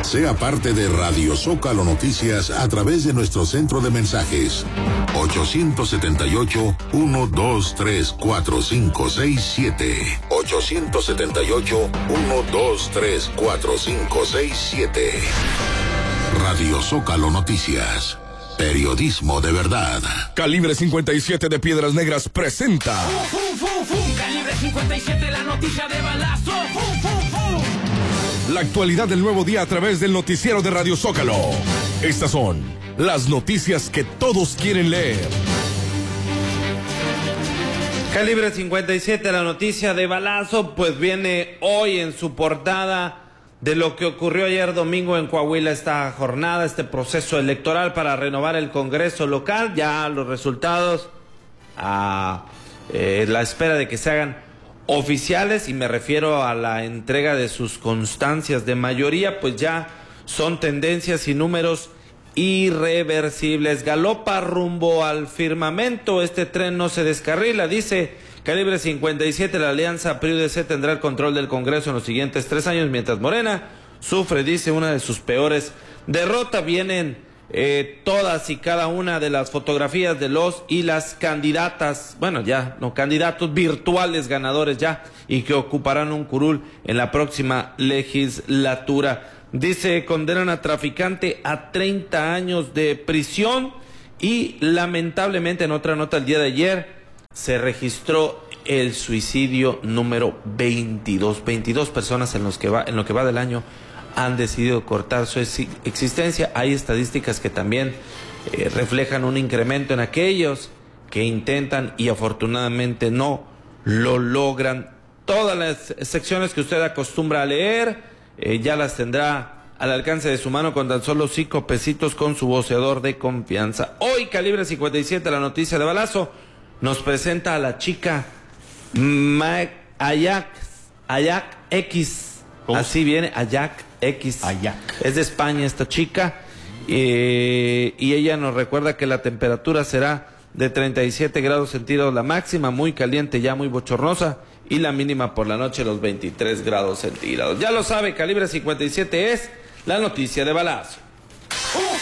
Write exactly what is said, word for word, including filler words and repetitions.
Sea parte de Radio Zócalo Noticias a través de nuestro centro de mensajes ocho siete ocho, uno dos tres, cuatro cinco seis siete. ocho siete ocho, uno dos tres, cuatro cinco seis siete. Radio Zócalo Noticias. Periodismo de verdad. Calibre cincuenta y siete de Piedras Negras presenta. ¡Fum, fum, fum, fum! Calibre cincuenta y siete, la noticia de balazo. ¡Fum, fum, fum! La actualidad del nuevo día a través del noticiero de Radio Zócalo. Estas son las noticias que todos quieren leer. Calibre cincuenta y siete, la noticia de balazo, pues viene hoy en su portada de lo que ocurrió ayer domingo en Coahuila, esta jornada, este proceso electoral para renovar el Congreso local. Ya los resultados a eh, la espera de que se hagan oficiales, y me refiero a la entrega de sus constancias de mayoría, pues ya son tendencias y números irreversibles. Galopa rumbo al firmamento, este tren no se descarrila, dice Calibre cincuenta y siete, la alianza P R I U D C tendrá el control del Congreso en los siguientes tres años, mientras Morena sufre, dice, una de sus peores derrotas. Vienen eh, todas y cada una de las fotografías de los y las candidatas, bueno, ya, no, candidatos virtuales ganadores ya, y que ocuparán un curul en la próxima legislatura. Dice, condenan a traficante a treinta años de prisión, y lamentablemente en otra nota el día de ayer se registró el suicidio número veintidós. veintidós personas en, los que va, en lo que va del año han decidido cortar su existencia. Hay estadísticas que también eh, reflejan un incremento en aquellos que intentan y afortunadamente no lo logran. Todas las secciones que usted acostumbra a leer eh, ya las tendrá al alcance de su mano con tan solo cinco pesitos con su voceador de confianza. Hoy, Calibre cincuenta y siete, la noticia de balazo, nos presenta a la chica Mac Ayak, Ayak X. ¿Cómo? Así viene, Ayak X. Ayak. Es de España esta chica, eh, y ella nos recuerda que la temperatura será de treinta y siete grados centígrados la máxima, muy caliente, ya muy bochornosa, y la mínima por la noche los veintitrés grados centígrados. Ya lo sabe, Calibre cincuenta y siete es la noticia de balazo.